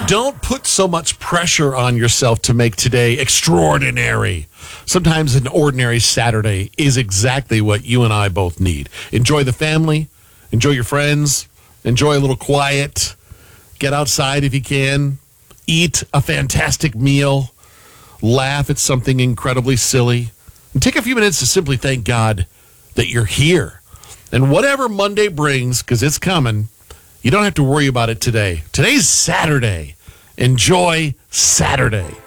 Don't put so much pressure on yourself to make today extraordinary. Sometimes an ordinary Saturday is exactly what you and I both need. Enjoy the family, enjoy your friends, enjoy a little quiet, get outside if you can, eat a fantastic meal, laugh at something incredibly silly, and take a few minutes to simply thank God that you're here. And whatever Monday brings, because it's coming, you don't have to worry about it today. Today's Saturday. Enjoy Saturday.